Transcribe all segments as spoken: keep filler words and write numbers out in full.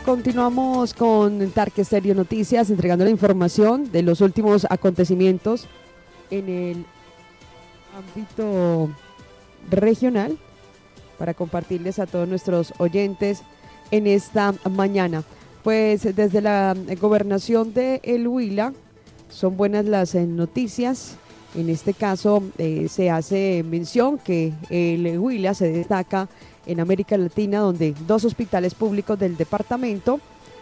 Continuamos con Tarque Stereo Noticias, entregando la información de los últimos acontecimientos en el ámbito regional para compartirles a todos nuestros oyentes en esta mañana. Pues desde la gobernación de El Huila son buenas las noticias. En este caso eh, se hace mención que El Huila se destaca en América Latina, donde dos hospitales públicos del departamento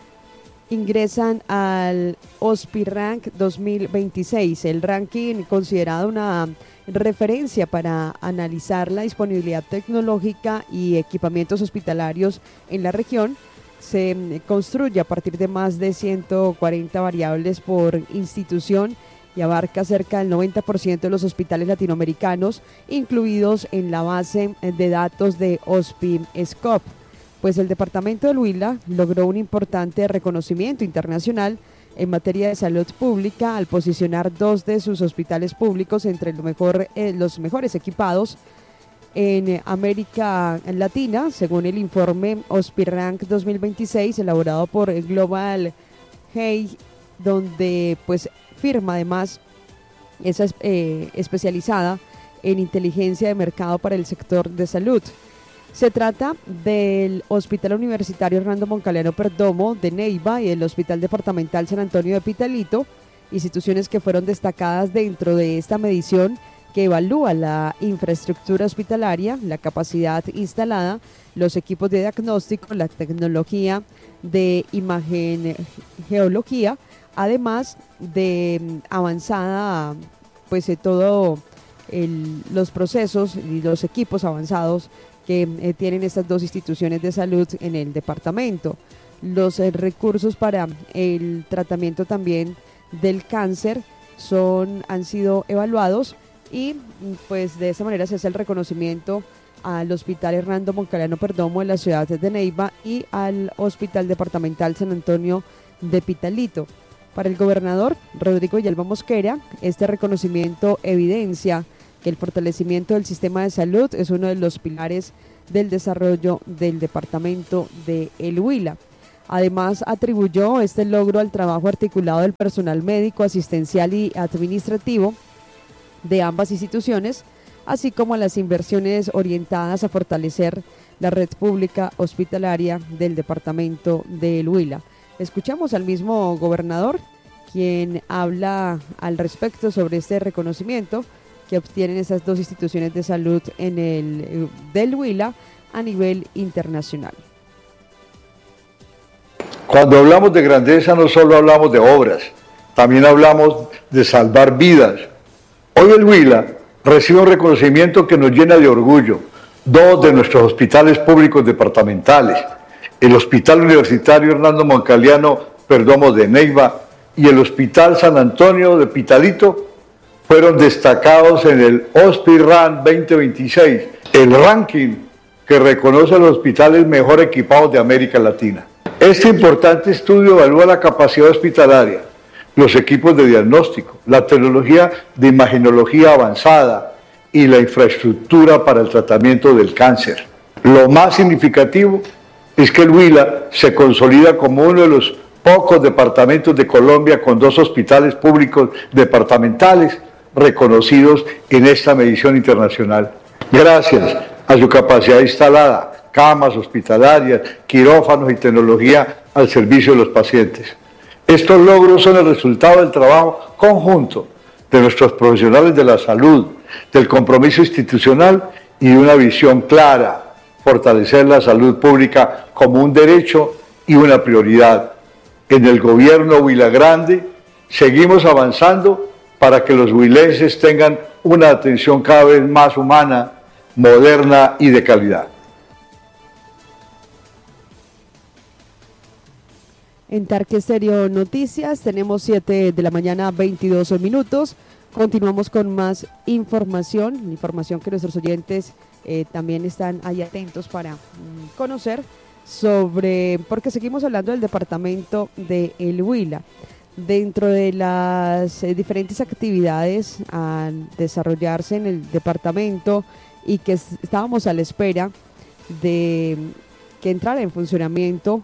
ingresan al HospiRank dos mil veintiséis, el ranking considerado una referencia para analizar la disponibilidad tecnológica y equipamientos hospitalarios en la región. Se construye a partir de más de ciento cuarenta variables por institución y abarca cerca del noventa por ciento de los hospitales latinoamericanos incluidos en la base de datos de HospiScope. Pues el departamento del Huila logró un importante reconocimiento internacional en materia de salud pública al posicionar dos de sus hospitales públicos entre lo mejor, eh, los mejores equipados en América Latina, según el informe HospiRank dos mil veintiséis elaborado por Global Hey, donde pues firma además esa eh, especializada en inteligencia de mercado para el sector de salud. Se trata del Hospital Universitario Hernando Moncaliano Perdomo de Neiva y el Hospital Departamental San Antonio de Pitalito, instituciones que fueron destacadas dentro de esta medición que evalúa la infraestructura hospitalaria, la capacidad instalada, los equipos de diagnóstico, la tecnología de imagen geología, además de avanzada, pues eh, todo el, los procesos y los equipos avanzados que eh, tienen estas dos instituciones de salud en el departamento. Los eh, recursos para el tratamiento también del cáncer son, han sido evaluados y pues de esa manera se hace el reconocimiento al Hospital Hernando Moncaliano Perdomo de la ciudad de Neiva y al Hospital Departamental San Antonio de Pitalito. Para el gobernador Rodrigo Villalba Mosquera, este reconocimiento evidencia que el fortalecimiento del sistema de salud es uno de los pilares del desarrollo del departamento de El Huila. Además, atribuyó este logro al trabajo articulado del personal médico, asistencial y administrativo de ambas instituciones, así como a las inversiones orientadas a fortalecer la red pública hospitalaria del departamento de El Huila. Escuchamos al mismo gobernador, quien habla al respecto sobre este reconocimiento que obtienen esas dos instituciones de salud en el del Huila a nivel internacional. Cuando hablamos de grandeza no solo hablamos de obras, también hablamos de salvar vidas. Hoy el Huila recibe un reconocimiento que nos llena de orgullo. Dos de nuestros hospitales públicos departamentales, el Hospital Universitario Hernando Moncaliano Perdomo de Neiva y el Hospital San Antonio de Pitalito, fueron destacados en el HospiRank veinte veintiséis, el ranking que reconoce a los hospitales mejor equipados de América Latina. Este importante estudio evalúa la capacidad hospitalaria, los equipos de diagnóstico, la tecnología de imagenología avanzada y la infraestructura para el tratamiento del cáncer. Lo más significativo es que el Huila se consolida como uno de los pocos departamentos de Colombia con dos hospitales públicos departamentales reconocidos en esta medición internacional. Gracias a su capacidad instalada, camas hospitalarias, quirófanos y tecnología al servicio de los pacientes. Estos logros son el resultado del trabajo conjunto de nuestros profesionales de la salud, del compromiso institucional y de una visión clara: fortalecer la salud pública como un derecho y una prioridad. En el gobierno Huila-Grande seguimos avanzando para que los huilenses tengan una atención cada vez más humana, moderna y de calidad. En Tarque Stereo Noticias tenemos siete de la mañana, veintidós minutos. Continuamos con más información, información que nuestros oyentes eh, también están ahí atentos para mm, conocer sobre, porque seguimos hablando del departamento de El Huila. Dentro de las eh, diferentes actividades a desarrollarse en el departamento y que estábamos a la espera de que entrara en funcionamiento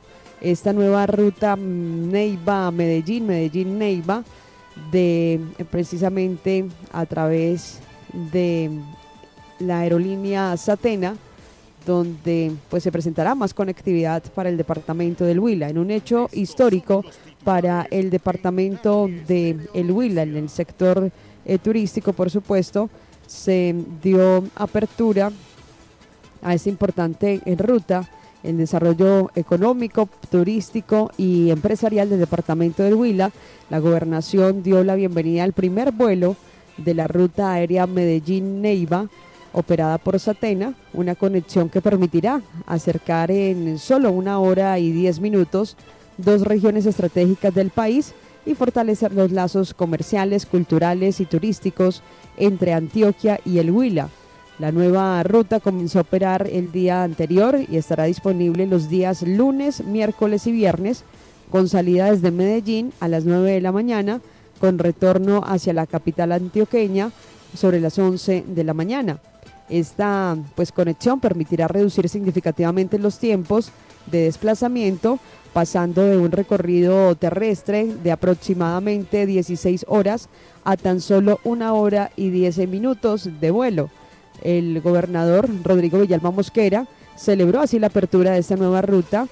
esta nueva ruta Neiva-Medellín, Medellín-Neiva, de precisamente a través de la aerolínea Satena, donde pues se presentará más conectividad para el departamento del Huila, en un hecho histórico para el departamento del Huila, en el sector eh, turístico, por supuesto. Se dio apertura a esta importante eh, ruta en desarrollo económico, turístico y empresarial del departamento del Huila. La gobernación dio la bienvenida al primer vuelo de la ruta aérea Medellín-Neiva, operada por Satena, una conexión que permitirá acercar en solo una hora y diez minutos dos regiones estratégicas del país y fortalecer los lazos comerciales, culturales y turísticos entre Antioquia y el Huila. La nueva ruta comenzó a operar el día anterior y estará disponible los días lunes, miércoles y viernes, con salida desde Medellín a las nueve de la mañana, con retorno hacia la capital antioqueña sobre las once de la mañana. Esta pues, conexión permitirá reducir significativamente los tiempos de desplazamiento, pasando de un recorrido terrestre de aproximadamente dieciséis horas a tan solo una hora y diez minutos de vuelo. El gobernador Rodrigo Villalba Mosquera celebró así la apertura de esta nueva ruta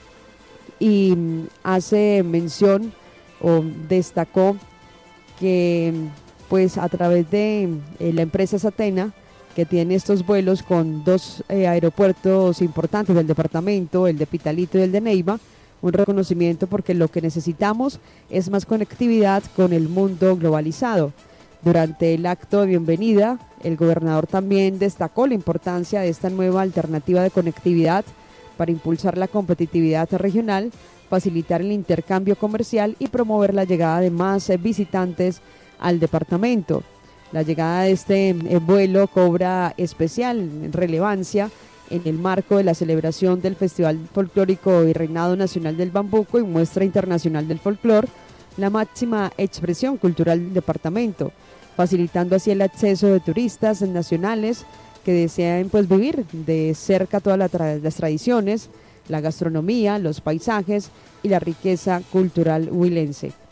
y hace mención o destacó que pues a través de eh, la empresa Satena, que tiene estos vuelos con dos eh, aeropuertos importantes del departamento, el de Pitalito y el de Neiva, un reconocimiento porque lo que necesitamos es más conectividad con el mundo globalizado. Durante el acto de bienvenida, el gobernador también destacó la importancia de esta nueva alternativa de conectividad para impulsar la competitividad regional, facilitar el intercambio comercial y promover la llegada de más eh, visitantes al departamento. La llegada de este eh, vuelo cobra especial relevancia en el marco de la celebración del Festival Folclórico y Reinado Nacional del Bambuco y Muestra Internacional del Folclor, la máxima expresión cultural del departamento, facilitando así el acceso de turistas nacionales que desean pues, vivir de cerca todas la tra- las tradiciones, la gastronomía, los paisajes y la riqueza cultural huilense.